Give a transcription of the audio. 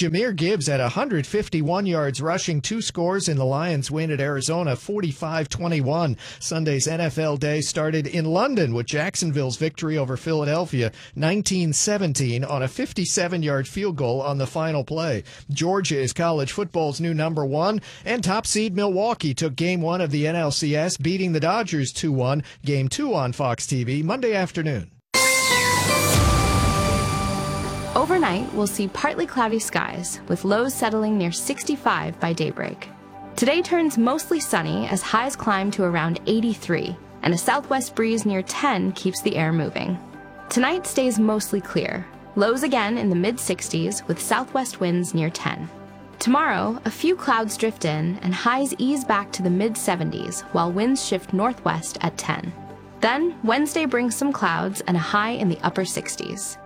Jahmyr Gibbs had 151 yards rushing, 2 scores in the Lions' win at Arizona, 45-21. Sunday's NFL day started in London with Jacksonville's victory over Philadelphia, 19-17, on a 57-yard field goal on the final play. Georgia is college football's new number 1, and top seed Milwaukee took Game 1 of the NLCS, beating the Dodgers 2-1. Game 2 on Fox TV Monday afternoon. Overnight, we'll see partly cloudy skies, with lows settling near 65 by daybreak. Today turns mostly sunny as highs climb to around 83, and a southwest breeze near 10 keeps the air moving. Tonight stays mostly clear, lows again in the mid-60s with southwest winds near 10. Tomorrow, a few clouds drift in and highs ease back to the mid-70s while winds shift northwest at 10. Then, Wednesday brings some clouds and a high in the upper 60s.